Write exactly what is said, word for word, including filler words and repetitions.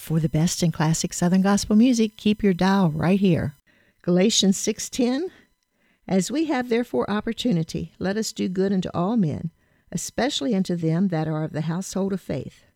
For the best in classic Southern gospel music, keep your dial right here. Galatians six ten, As we have therefore opportunity, let us do good unto all men, especially unto them that are of the household of faith.